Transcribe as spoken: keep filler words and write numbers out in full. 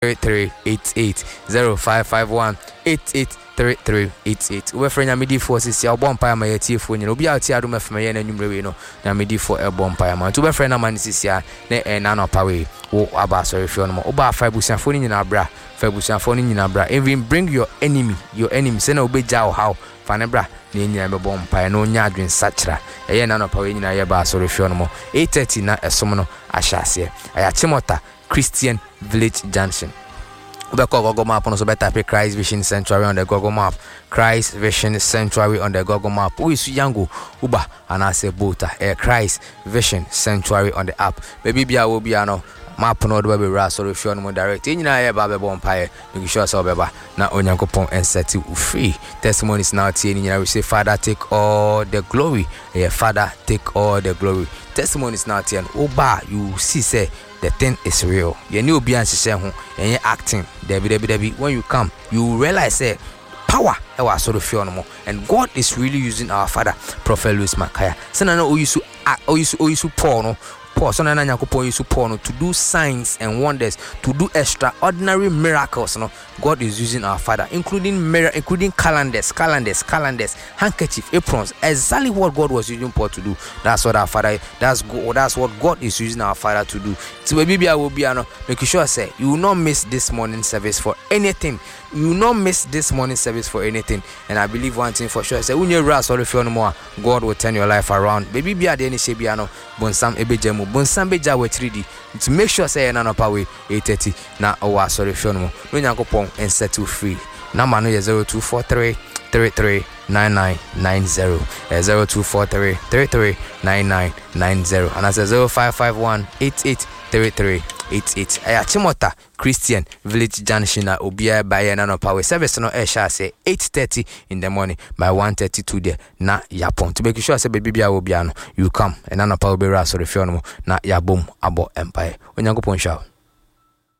three three eight eight zero five five one eight eight three three eight eight. We friend Nyamedi for sisi a bomb pie my T phone. Obi out here do me for my yen and you know Nyamedi for a bomb pie man. To be friend man sisi a ne e nano pawe. Oh aba sorry if you no oba five busan phone in na bra. Five busan phone in na bra. Even bring your enemy, your enemy. Say na obe jaw how. Fane bra. Ni nyina me bomb pie no nya adwen sachra. E ye nano pawe nyina ye ba sorry if you no eight thirty na esom no ahyase. Aya Chimota Christian Village Junction. Ube ko Google Map on so better type Christ Vision Sanctuary on the Google Map. Christ Vision Sanctuary on the Google Map. Who is yango uba and I say bota eh Christ Vision Sanctuary on the app. Baby bia will be ano map no do be ra so if you no direct. Nyina ye ba be bon pae. Make sure so beba na onyankopon and set you free. Testimonies now tie nyina we say Father take all the glory. Eh Father take all the glory. Testimonies now tie uba you see say the thing is real. You know be answer who and you acting. Debbie Debbie Debbie. When you come, you realize say power ewa sort of feel no more. And God is really using our father, Prophet Louis Makaya. So now o you o you o you Paul no. Paul so now Nyankopon you Paul no to do signs and wonders, to do extraordinary miracles. No, God is using our father, including mirror, including calendars, calendars, calendars, handkerchief, aprons. Exactly what God was using Paul to do. That's what our father. That's God. That's what God is using our father to do. So maybe I will be ano. Make sure say you will not miss this morning service for anything. You will not miss this morning service for anything. And I believe one thing for sure. Say when you rise or if you no more, God will turn your life around. Baby be at any shape ano. Bonsam ebejemu. Bonsam beja we three D. To make sure say na no power eight thirty na owa sorry if you no more. No Nyankopon and set you free. Number no is zero two four three three three nine nine nine zero. zero two four three three three nine nine nine zero. And that's zero five five one eight eight three three eight eight. Aya Chimota Christian Village Junction na obia by na no power service no e sha say eight thirty in the morning by one thirty to there na yapon. To make sure say baby bia obia no you come and na no power be ra so refio no na yabom abo empire. Onyankopon sha.